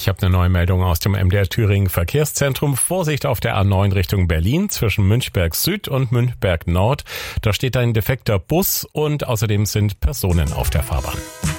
Ich habe eine neue Meldung aus dem MDR Thüringen Verkehrszentrum. Vorsicht auf der A9 Richtung Berlin zwischen Münchberg Süd und Münchberg Nord. Da steht ein defekter Bus und außerdem sind Personen auf der Fahrbahn.